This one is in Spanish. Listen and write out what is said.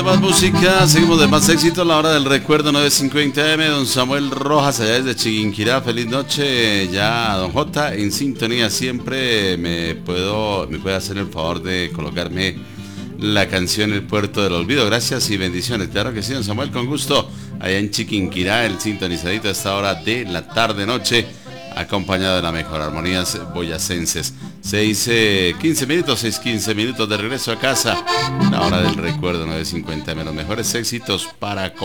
de más música, seguimos de más éxito. A la hora del recuerdo 9:50 AM. Don Samuel Rojas, allá desde Chiquinquirá. Feliz noche ya, don J. En sintonía siempre. Me puede hacer el favor de colocarme la canción El Puerto del Olvido. Gracias y bendiciones. Claro que sí, don Samuel, con gusto. Allá en Chiquinquirá, el sintonizadito a esta hora de la tarde-noche, acompañado de la mejor armonías boyacenses. 6:15 minutos de regreso a casa. La hora del recuerdo 9:50 AM. Los mejores éxitos para